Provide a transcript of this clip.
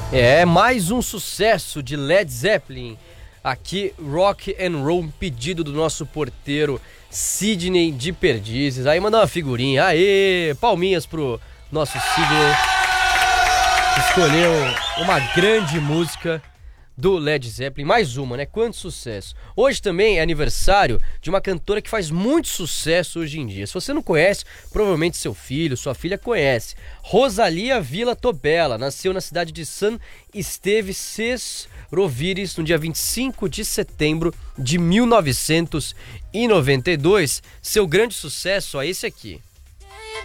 É mais um sucesso de Led Zeppelin. Aqui, Rock and Roll, pedido do nosso porteiro Sidney de Perdizes. Aí manda uma figurinha. Aê, palminhas pro nosso Sidney. Escolheu uma grande música do Led Zeppelin, mais uma, né? Quanto sucesso. Hoje também é aniversário de uma cantora que faz muito sucesso hoje em dia. Se você não conhece, provavelmente seu filho, sua filha conhece. Rosalia Villa Tobella, nasceu na cidade de San Esteve Ses Rovires no dia 25 de setembro de 1992. Seu grande sucesso é esse aqui.